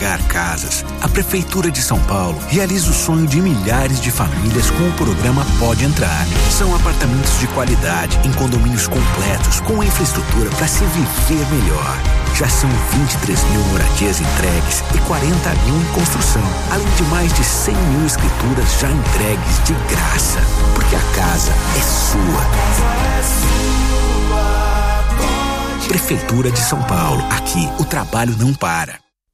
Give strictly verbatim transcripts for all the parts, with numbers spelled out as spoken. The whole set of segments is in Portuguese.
pagar casas, a Prefeitura de São Paulo realiza o sonho de milhares de famílias com o programa Pode Entrar. São apartamentos de qualidade em condomínios completos com infraestrutura para se viver melhor. Já são vinte e três mil moradias entregues e quarenta mil em construção, além de mais de cem mil escrituras já entregues de graça. Porque a casa é sua. Prefeitura de São Paulo. Aqui o trabalho não para.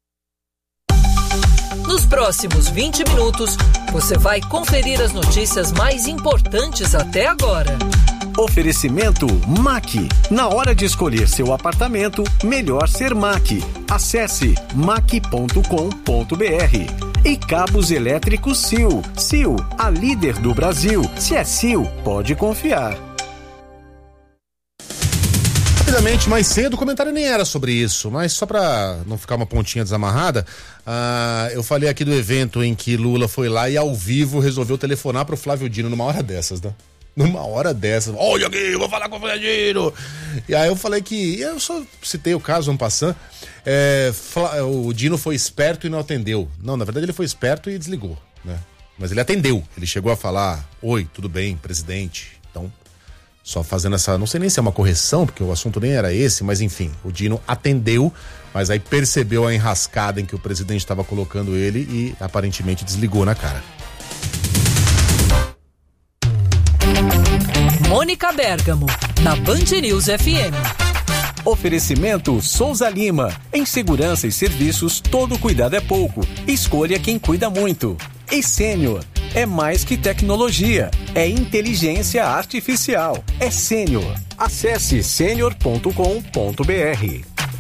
Nos próximos vinte minutos, você vai conferir as notícias mais importantes até agora. Oferecimento M A C. Na hora de escolher seu apartamento, melhor ser M A C. Acesse mac ponto com ponto b r. E cabos elétricos S I L. S I L, a líder do Brasil. Se é S I L, pode confiar. Rapidamente, mais cedo, o comentário nem era sobre isso, mas só pra não ficar uma pontinha desamarrada, uh, eu falei aqui do evento em que Lula foi lá e ao vivo resolveu telefonar pro Flávio Dino numa hora dessas, né? Numa hora dessas, olha aqui, eu vou falar com o Flávio Dino. E aí eu falei que, eu só citei o caso, um passant, é, o Dino foi esperto e não atendeu. Não, na verdade ele foi esperto e desligou, né? Mas ele atendeu, ele chegou a falar, oi, tudo bem, presidente? Então... Só fazendo essa, não sei nem se é uma correção, porque o assunto nem era esse, mas enfim, o Dino atendeu, mas aí percebeu a enrascada em que o presidente estava colocando ele e aparentemente desligou na cara. Mônica Bergamo, na Band News F M. Oferecimento Souza Lima. Em segurança e serviços, todo cuidado é pouco. Escolha quem cuida muito. E Sênior. É mais que tecnologia. É inteligência artificial. É Sênior. Acesse sênior ponto com ponto b r.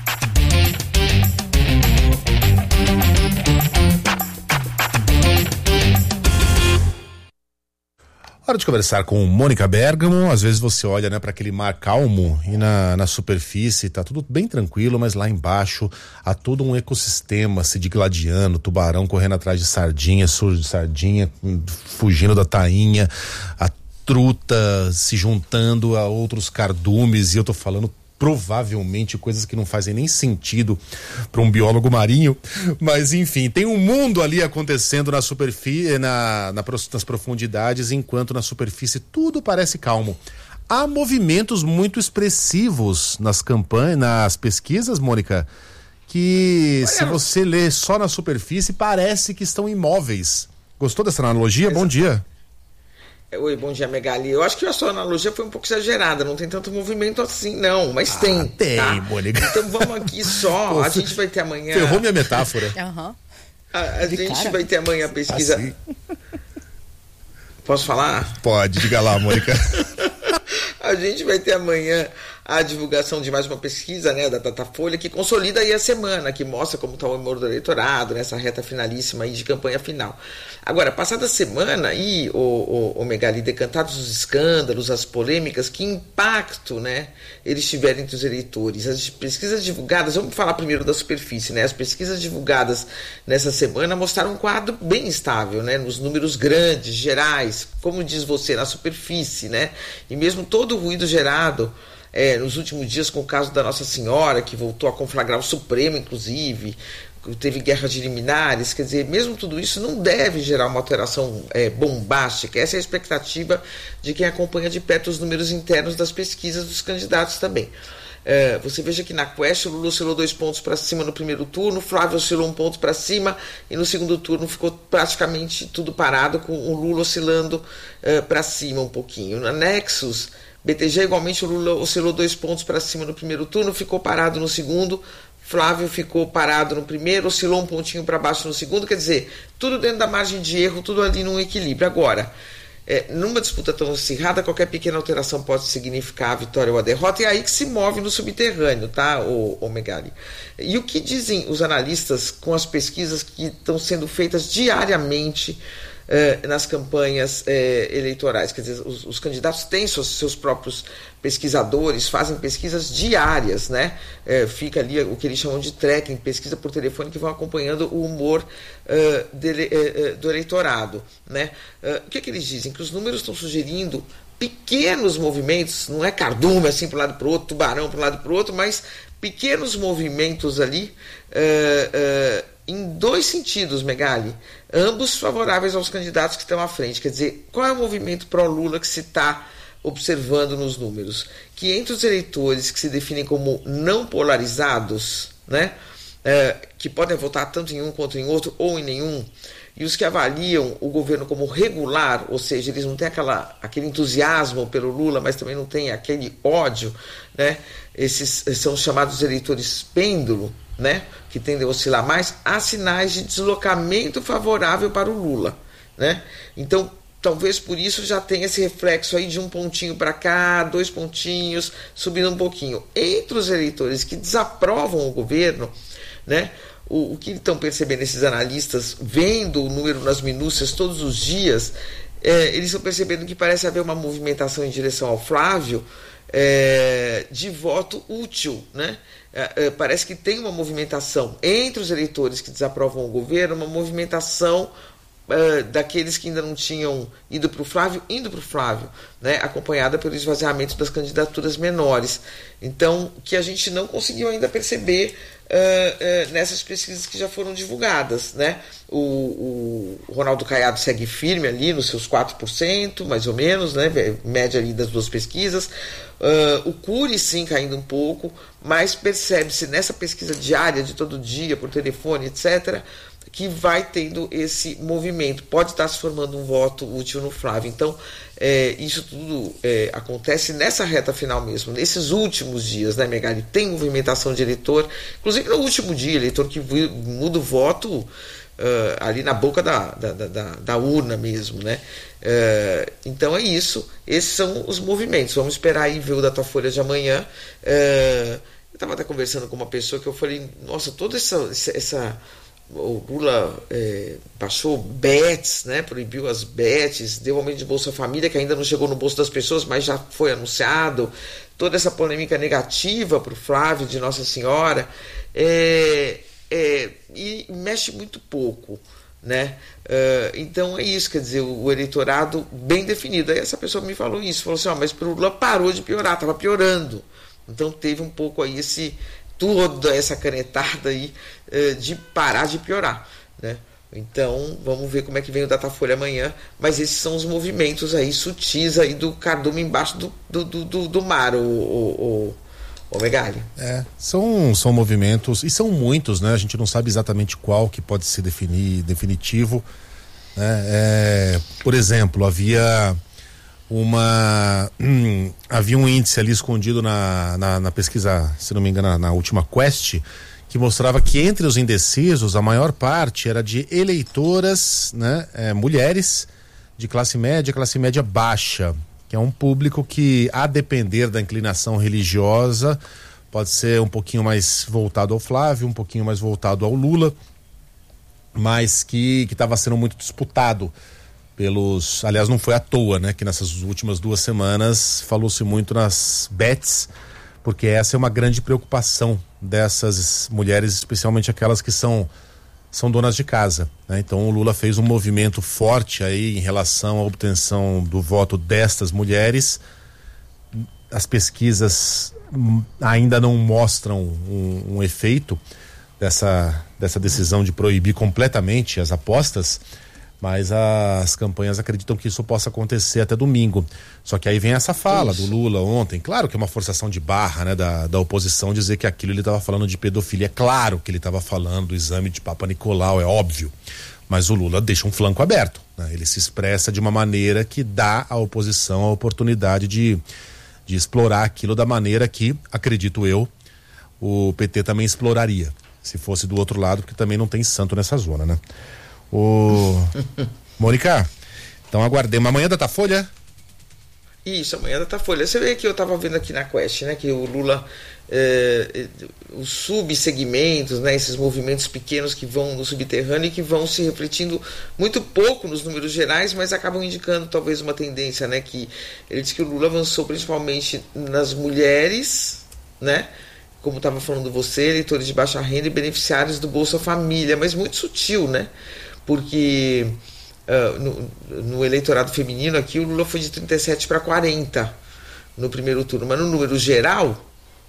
Hora de conversar com Mônica Bergamo. Às vezes você olha, né, para aquele mar calmo e na, na superfície tá tudo bem tranquilo, mas lá embaixo há todo um ecossistema se digladiando, tubarão correndo atrás de sardinha, surge de sardinha, fugindo da tainha, a truta se juntando a outros cardumes, e eu tô falando provavelmente coisas que não fazem nem sentido para um biólogo marinho, mas enfim, tem um mundo ali acontecendo na superfície, na, na, nas profundidades, enquanto na superfície tudo parece calmo. Há movimentos muito expressivos nas campanhas, nas pesquisas, Mônica, que se você lê só na superfície parece que estão imóveis. Gostou dessa analogia? Bom dia. Oi, bom dia, Megali. Eu acho que a sua analogia foi um pouco exagerada, não tem tanto movimento assim, não, mas ah, tem. Tem, tá? Mônica. Então vamos aqui só, Pô, a gente vai ter amanhã... Ferrou minha metáfora. Uhum. A, a gente cara. vai ter amanhã a pesquisa... Assim? Posso falar? Pode, diga lá, Mônica. A gente vai ter amanhã a divulgação de mais uma pesquisa, né, da Datafolha, que consolida aí a semana, que mostra como está o humor do eleitorado nessa reta finalíssima aí de campanha final. Agora, passada a semana, e o, o, o Megali, decantados os escândalos, as polêmicas, que impacto, né, eles tiveram entre os eleitores. As pesquisas divulgadas, vamos falar primeiro da superfície, né, as pesquisas divulgadas nessa semana mostraram um quadro bem estável, né, nos números grandes, gerais, como diz você, na superfície, né, e mesmo todo o ruído gerado É, nos últimos dias com o caso da Nossa Senhora, que voltou a conflagrar o Supremo, inclusive, teve guerra de liminares, quer dizer, mesmo tudo isso não deve gerar uma alteração é, bombástica. Essa é a expectativa de quem acompanha de perto os números internos das pesquisas dos candidatos também. É, você veja que na Quest o Lula oscilou dois pontos para cima no primeiro turno, Flávio oscilou um ponto para cima e no segundo turno ficou praticamente tudo parado, com o Lula oscilando é, para cima um pouquinho. Na Nexus, B T G, igualmente, o Lula oscilou dois pontos para cima no primeiro turno, ficou parado no segundo, Flávio ficou parado no primeiro, oscilou um pontinho para baixo no segundo, quer dizer, tudo dentro da margem de erro, tudo ali num equilíbrio. Agora, é, numa disputa tão acirrada, qualquer pequena alteração pode significar a vitória ou a derrota, e é aí que se move no subterrâneo, tá, o, o Megali? E o que dizem os analistas com as pesquisas que estão sendo feitas diariamente Eh, nas campanhas eh, eleitorais? Quer dizer, os, os candidatos têm seus, seus próprios pesquisadores, fazem pesquisas diárias, né? Eh, fica ali o que eles chamam de tracking, pesquisa por telefone, que vão acompanhando o humor eh, dele, eh, do eleitorado, né? Eh, o que, que eles dizem? Que os números estão sugerindo pequenos movimentos, não é cardume assim para um lado para o outro, tubarão para um lado para o outro, mas pequenos movimentos ali, uh, uh, em dois sentidos, Megali, ambos favoráveis aos candidatos que estão à frente. Quer dizer, qual é o movimento pró-Lula que se está observando nos números? Que entre os eleitores que se definem como não polarizados, né, uh, que podem votar tanto em um quanto em outro, ou em nenhum, e os que avaliam o governo como regular, ou seja, eles não têm aquela, aquele entusiasmo pelo Lula, mas também não têm aquele ódio, né? Esses são os chamados eleitores pêndulo, né? Que tendem a oscilar mais, há sinais de deslocamento favorável para o Lula, né? Então, talvez por isso já tenha esse reflexo aí de um pontinho para cá, dois pontinhos, subindo um pouquinho. Entre os eleitores que desaprovam o governo, né? O, o que estão percebendo esses analistas, vendo o número nas minúcias todos os dias, é, eles estão percebendo que parece haver uma movimentação em direção ao Flávio é, de voto útil, né? É, é, parece que tem uma movimentação entre os eleitores que desaprovam o governo, uma movimentação Uh, daqueles que ainda não tinham ido para o Flávio, indo para o Flávio, né, acompanhada pelo esvaziamento das candidaturas menores. Então, que a gente não conseguiu ainda perceber uh, uh, nessas pesquisas que já foram divulgadas, né? O, o Ronaldo Caiado segue firme ali nos seus quatro por cento, mais ou menos, né, média ali das duas pesquisas. Uh, o Cury sim caindo um pouco, mas percebe-se nessa pesquisa diária de todo dia, por telefone, etcétera, que vai tendo esse movimento, pode estar se formando um voto útil no Flávio. Então, é, isso tudo é, acontece nessa reta final mesmo, nesses últimos dias, né, Megali? Tem movimentação de eleitor, inclusive no último dia, eleitor que muda o voto uh, ali na boca da, da, da, da urna mesmo, né? Uh, então é isso, esses são os movimentos. Vamos esperar aí ver o Datafolha de amanhã. Uh, eu estava até conversando com uma pessoa que eu falei, nossa, toda essa... essa o Lula é, baixou bets, né, proibiu as bets, deu aumento de Bolsa Família, que ainda não chegou no bolso das pessoas, mas já foi anunciado, toda essa polêmica negativa para o Flávio de Nossa Senhora, é, é, e mexe muito pouco, né? Uh, então é isso, quer dizer, o, o eleitorado bem definido. Aí essa pessoa me falou isso, falou assim, ó, mas o Lula parou de piorar, estava piorando, então teve um pouco aí esse... toda essa canetada aí de parar de piorar, né? Então vamos ver como é que vem o Datafolha amanhã, mas esses são os movimentos aí sutis aí do cardume embaixo do, do, do, do mar, o, o, o, o Megali. É, são, são movimentos, e são muitos, né? A gente não sabe exatamente qual que pode ser definir, definitivo, né? É, por exemplo, havia uma hum, havia um índice ali escondido na, na, na pesquisa, se não me engano, na, na última Quest, que mostrava que entre os indecisos a maior parte era de eleitoras, né, é, mulheres de classe média, classe média baixa, que é um público que, a depender da inclinação religiosa, pode ser um pouquinho mais voltado ao Flávio, um pouquinho mais voltado ao Lula, mas que que estava sendo muito disputado pelos, aliás, não foi à toa, né, que nessas últimas duas semanas falou-se muito nas bets, porque essa é uma grande preocupação dessas mulheres, especialmente aquelas que são são donas de casa, né? Então o Lula fez um movimento forte aí em relação à obtenção do voto destas mulheres. As pesquisas ainda não mostram um, um efeito dessa, dessa decisão de proibir completamente as apostas, mas as campanhas acreditam que isso possa acontecer até domingo. Só que aí vem essa fala isso. do Lula ontem, claro que é uma forçação de barra, né, da, da oposição dizer que aquilo ele estava falando de pedofilia. É claro que ele estava falando do exame de Papa Nicolau, é óbvio, mas o Lula deixa um flanco aberto, né? Ele se expressa de uma maneira que dá à oposição a oportunidade de, de explorar aquilo da maneira que, acredito eu, o P T também exploraria, se fosse do outro lado, porque também não tem santo nessa zona, né? O Mônica, então aguardemos amanhã Datafolha. Isso, amanhã Datafolha. Você vê que eu estava vendo aqui na Quest, né, que o Lula, eh, os subsegmentos, né, esses movimentos pequenos que vão no subterrâneo e que vão se refletindo muito pouco nos números gerais, mas acabam indicando talvez uma tendência, né, que ele diz que o Lula avançou principalmente nas mulheres, né, como estava falando você, eleitores de baixa renda e beneficiários do Bolsa Família, mas muito sutil, né? Porque uh, no, no eleitorado feminino aqui o Lula foi de trinta e sete para quarenta no primeiro turno, mas no número geral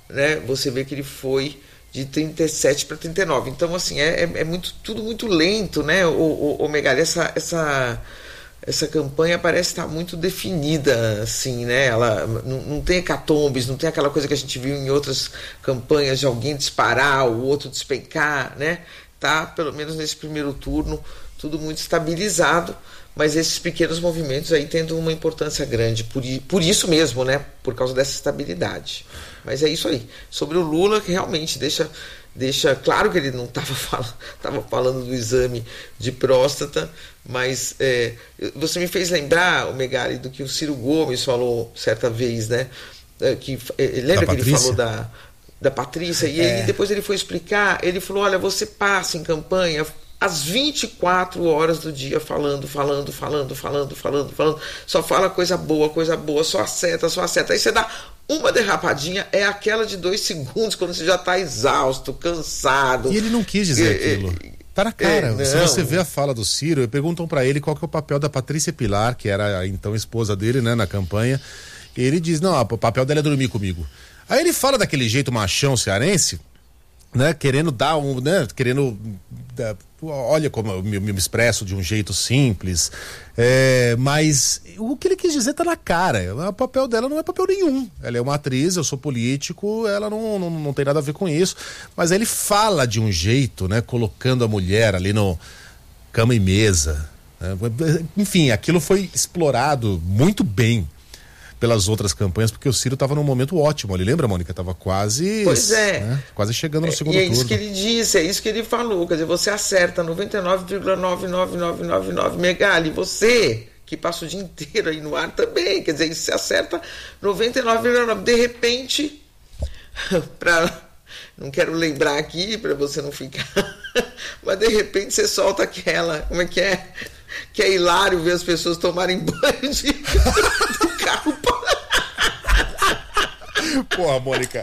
né, você vê que ele foi de trinta e sete para trinta e nove. Então, assim, é, é, é muito, tudo muito lento, né, o, o, o Megali, essa, essa, essa campanha parece estar muito definida, assim, né, ela não, não tem hecatombes, não tem aquela coisa que a gente viu em outras campanhas de alguém disparar, o outro despencar, né, tá, pelo menos nesse primeiro turno, tudo muito estabilizado, mas esses pequenos movimentos aí tendo uma importância grande, por, por isso mesmo, né? Por causa dessa estabilidade. Mas é isso aí. Sobre o Lula, que realmente deixa, deixa claro que ele não estava falando, tava falando do exame de próstata, mas é, você me fez lembrar, o Megali, do que o Ciro Gomes falou certa vez, né? É, que, é, lembra da que ele falou da, da Patrícia? E é. aí depois ele foi explicar, ele falou, olha, você passa em campanha às vinte e quatro horas do dia falando, falando, falando, falando, falando, falando, só fala coisa boa, coisa boa, só acerta, só acerta. Aí você dá uma derrapadinha, é aquela de dois segundos, quando você já está exausto, cansado. E ele não quis dizer é, aquilo. Tá na cara. É, Se você vê a fala do Ciro, perguntam para ele qual que é o papel da Patrícia Pilar, que era a então esposa dele, né, na campanha. E ele diz, não, o papel dela é dormir comigo. Aí ele fala daquele jeito machão cearense, né, querendo dar um, né, querendo, da, olha como eu me, me expresso de um jeito simples, é, mas o que ele quis dizer tá na cara. O papel dela não é papel nenhum. Ela é uma atriz, eu sou político, ela não, não, não tem nada a ver com isso, mas aí ele fala de um jeito, né, colocando a mulher ali no cama e mesa, né? Enfim, aquilo foi explorado muito bem pelas outras campanhas, porque o Ciro estava num momento ótimo ali, lembra, Mônica? Estava quase, pois é. né? Quase chegando no segundo turno. turno. E é isso que ele disse, é isso que ele falou, quer dizer, você acerta noventa e nove vírgula nove nove nove nove nove, Megali, você que passa o dia inteiro aí no ar também, quer dizer, você acerta noventa e nove vírgula nove, de repente, pra, não quero lembrar aqui para você não ficar, mas de repente você solta aquela, como é que é? Que é hilário ver as pessoas tomarem banho de, do carro. Porra, Mônica.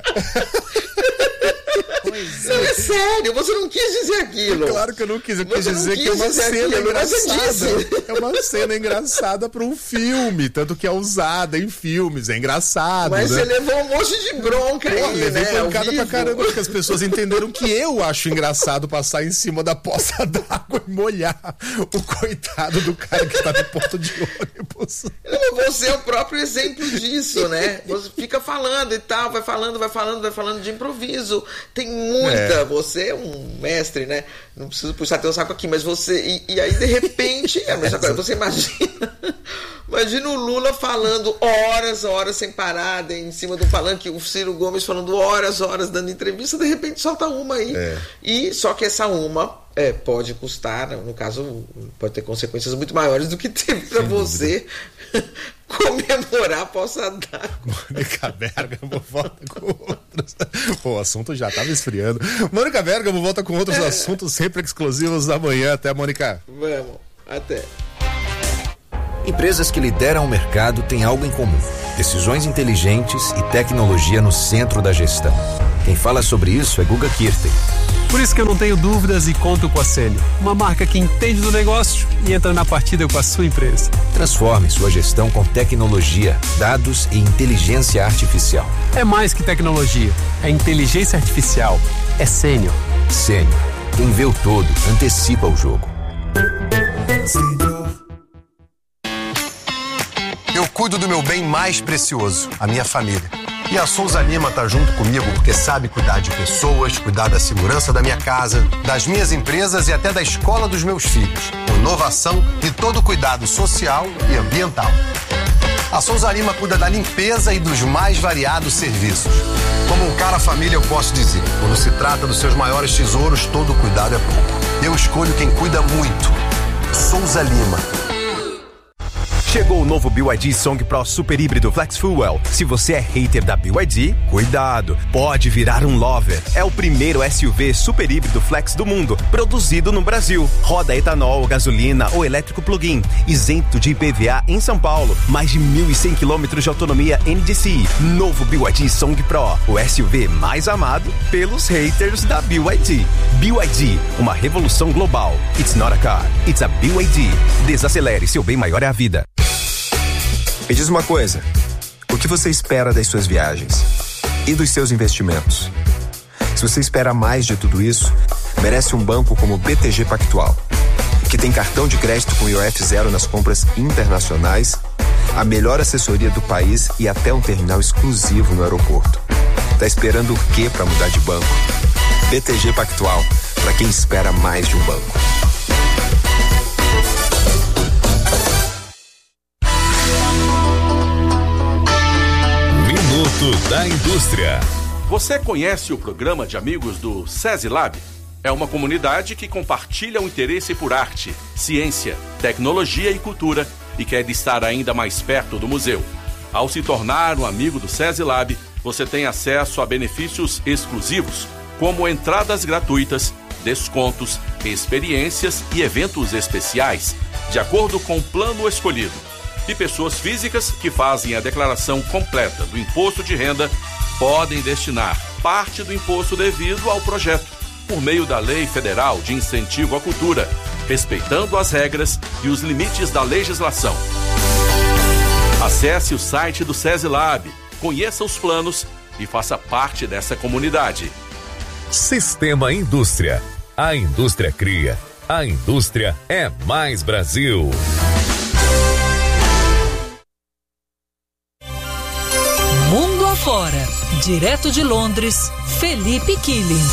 Pois é. Não, é sério, você não quis dizer aquilo. Claro que eu não quis, eu quis você dizer quis que é uma dizer cena aquilo, engraçada. É uma cena engraçada para um filme, tanto que é usada em filmes, é engraçado. Mas né? você levou um monte de bronca. Pô, aí, levei né? pancada pra caramba, porque as pessoas entenderam que eu acho engraçado passar em cima da poça d'água e molhar o coitado do cara que tá no ponto de ônibus. Você é o próprio exemplo disso, né? Você fica falando e tal, vai falando, vai falando, vai falando de improviso. Tem muita, é. Você é um mestre, né? Não preciso puxar teu saco aqui, mas você, e, e aí de repente, é a mesma coisa, você imagina, imagina o Lula falando horas, horas sem parar, em cima do palanque, o Ciro Gomes falando horas, horas dando entrevista, de repente solta uma aí, é. E só que essa uma é, pode custar, no caso, pode ter consequências muito maiores do que teve para você comemorar a poça d'água. Mônica Bergamo volta com outros. Pô, o assunto já estava esfriando. Mônica Bergamo volta com outros é. assuntos sempre exclusivos da manhã. Até, Mônica. Vamos, até. Empresas que lideram o mercado têm algo em comum: decisões inteligentes e tecnologia no centro da gestão. Quem fala sobre isso é Guga Kirten. Por isso que eu não tenho dúvidas e conto com a Sênio, uma marca que entende do negócio e entra na partida com a sua empresa. Transforme sua gestão com tecnologia, dados e inteligência artificial. É mais que tecnologia, é inteligência artificial. É Sênio. Sênio. Quem vê o todo, antecipa o jogo. Eu cuido do meu bem mais precioso, a minha família. E a Souza Lima tá junto comigo porque sabe cuidar de pessoas, cuidar da segurança da minha casa, das minhas empresas e até da escola dos meus filhos. Com inovação e todo cuidado social e ambiental. A Souza Lima cuida da limpeza e dos mais variados serviços. Como um cara família eu posso dizer, quando se trata dos seus maiores tesouros, todo cuidado é pouco. Eu escolho quem cuida muito. Souza Lima. Chegou o novo B Y D Song Pro Super Híbrido Flex Fuel. Se você é hater da B Y D, cuidado, pode virar um lover. É o primeiro S U V super híbrido flex do mundo, produzido no Brasil. Roda etanol, gasolina ou elétrico plug-in, isento de I P V A em São Paulo. Mais de mil e cem quilômetros de autonomia N D C I. Novo B Y D Song Pro, o S U V mais amado pelos haters da B Y D. B Y D, uma revolução global. It's not a car, it's a B Y D. Desacelere, seu bem maior é a vida. Me diz uma coisa, o que você espera das suas viagens? e dos seus investimentos. Se você espera mais de tudo isso, merece um banco como o B T G Pactual, que tem cartão de crédito com I O F zero nas compras internacionais, a melhor assessoria do país e até um terminal exclusivo no aeroporto. Tá esperando o quê para mudar de banco? B T G Pactual, para quem espera mais de um banco. Minuto da Indústria. Você conhece o programa de amigos do SESI-Lab? É uma comunidade que compartilha o interesse por arte, ciência, tecnologia e cultura e quer estar ainda mais perto do museu. Ao se tornar um amigo do SESI-Lab, você tem acesso a benefícios exclusivos, como entradas gratuitas, descontos, experiências e eventos especiais, de acordo com o plano escolhido. E pessoas físicas que fazem a declaração completa do imposto de renda podem destinar parte do imposto devido ao projeto, por meio da Lei Federal de Incentivo à Cultura, respeitando as regras e os limites da legislação. Acesse o site do SESI-Lab, conheça os planos e faça parte dessa comunidade. Sistema Indústria. A indústria cria. A indústria é mais Brasil. Mundo afora. Direto de Londres, Felipe Killing.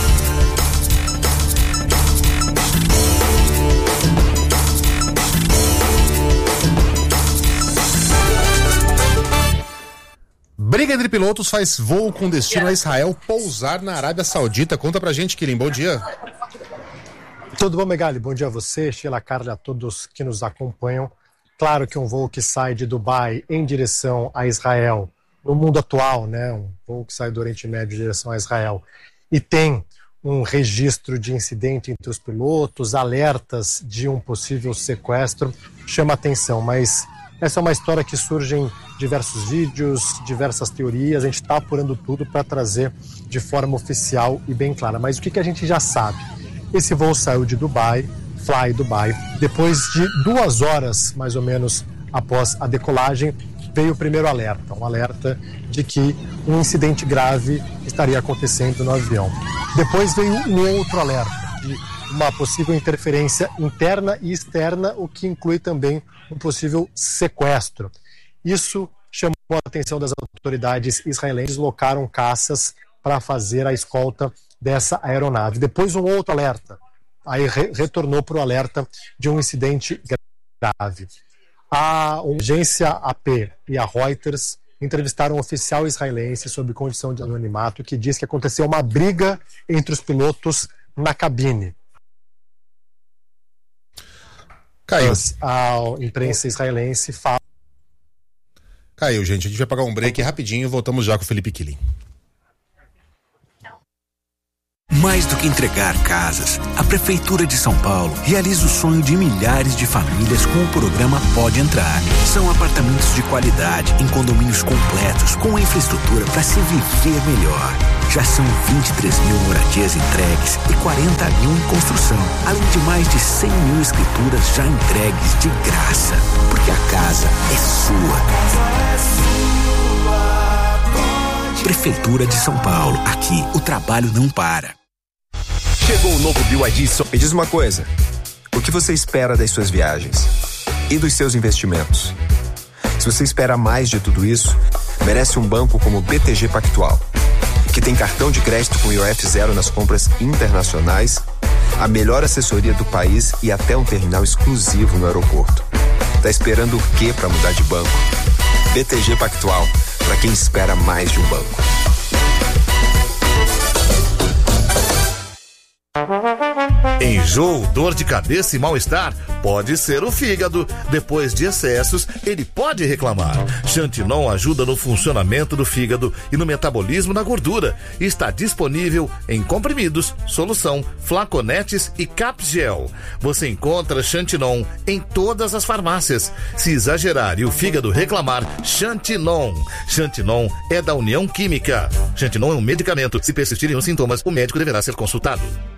Briga entre pilotos faz voo com destino a Israel pousar na Arábia Saudita. Conta pra gente, Killing. Bom dia. Tudo bom, Megali? Bom dia a você, Sheila, Carla, a todos que nos acompanham. Claro que um voo que sai de Dubai em direção a Israel, no mundo atual, né, um voo que sai do Oriente Médio em direção a Israel, e tem um registro de incidente entre os pilotos, alertas de um possível sequestro, chama atenção, mas essa é uma história que surge em diversos vídeos, diversas teorias, a gente está apurando tudo para trazer de forma oficial e bem clara. Mas o que, que a gente já sabe? Esse voo saiu de Dubai, Fly Dubai, depois de duas horas, mais ou menos, após a decolagem, veio o primeiro alerta, um alerta de que um incidente grave estaria acontecendo no avião. Depois veio um outro alerta, de uma possível interferência interna e externa, o que inclui também um possível sequestro. Isso chamou a atenção das autoridades israelenses, locaram caças para fazer a escolta dessa aeronave. Depois um outro alerta, aí re- retornou para o alerta de um incidente grave. A agência A P e a Reuters entrevistaram um oficial israelense sob condição de anonimato que diz que aconteceu uma briga entre os pilotos na cabine. Caiu. A imprensa israelense fala. Caiu, gente. A gente vai pagar um break rapidinho e voltamos já com o Felipe Killing. Mais do que entregar casas, a Prefeitura de São Paulo realiza o sonho de milhares de famílias com o programa Pode Entrar. São apartamentos de qualidade em condomínios completos com infraestrutura para se viver melhor. Já são vinte e três mil moradias entregues e quarenta mil em construção, além de mais de cem mil escrituras já entregues de graça. Porque a casa é sua. Prefeitura de São Paulo. Aqui, o trabalho não para. Chegou o novo B Y D. So... Me diz uma coisa. O que você espera das suas viagens? E dos seus investimentos? Se você espera mais de tudo isso, merece um banco como o B T G Pactual, que tem cartão de crédito com I O F zero nas compras internacionais, a melhor assessoria do país e até um terminal exclusivo no aeroporto. Tá esperando o quê para mudar de banco? B T G Pactual, para quem espera mais de um banco. Enjoo, dor de cabeça e mal-estar pode ser o fígado. Depois de excessos, ele pode reclamar. Xantinon ajuda no funcionamento do fígado e no metabolismo da gordura. Está disponível em comprimidos, solução, flaconetes e capgel. Você encontra Xantinon em todas as farmácias. Se exagerar e o fígado reclamar, Xantinon. Xantinon é da União Química. Xantinon é um medicamento. Se persistirem os sintomas, o médico deverá ser consultado.